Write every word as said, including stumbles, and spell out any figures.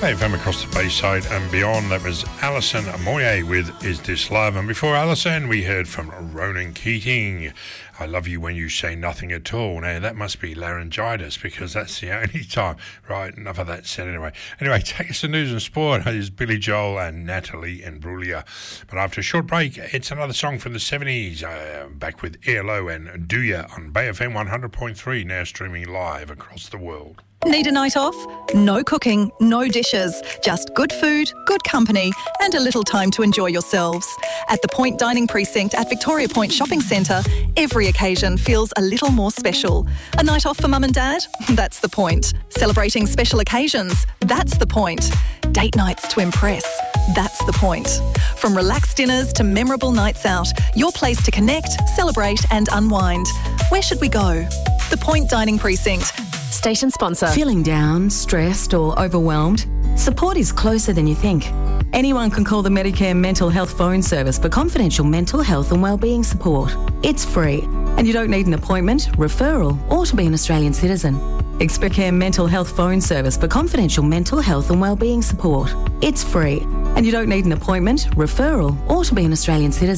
F M across the Bayside and beyond. That was Alison Moyet with Is This Love? And before Alison, we heard from Ronan Keating, I Love You When You Say Nothing At All. Now, that must be laryngitis, because that's the only time. Right, enough of that said anyway. Anyway, take us to news and sport. Here's Billy Joel and Natalie Imbruglia. But after a short break, it's another song from the seventies. Uh, back with E L O and Do Ya on Bay F M one hundred point three, now streaming live across the world. Need a night off? No cooking, no dishes, just good food, good company and a little time to enjoy yourselves. At the Point Dining Precinct at Victoria Point Shopping Centre, every occasion feels a little more special. A night off for mum and dad? That's the point. Celebrating special occasions? That's the point. Date nights to impress? That's the point. From relaxed dinners to memorable nights out, your place to connect, celebrate and unwind. Where should we go? The Point Dining Precinct. Station sponsor. Feeling down, stressed or overwhelmed? Support is closer than you think. Anyone can call the Medicare Mental Health Phone Service for confidential mental health and wellbeing support. It's free and you don't need an appointment, referral or to be an Australian citizen. Expecare Mental Health Phone Service for confidential mental health and wellbeing support. It's free and you don't need an appointment, referral or to be an Australian citizen.